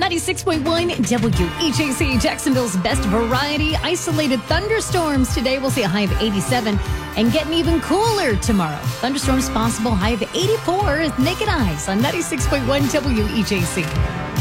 96.1 WEJC, Jacksonville's best variety. Isolated thunderstorms today. We'll see a high of 87 and getting even cooler tomorrow. Thunderstorms possible, high of 84 with naked eyes on 96.1 WEJC.